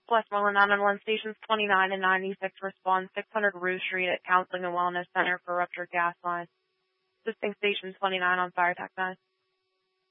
Westmoreland 911 stations 29 and 96 respond 600 Rue Street at Counseling and Wellness Center for ruptured gas lines. Assisting station 29 on fire attack 9.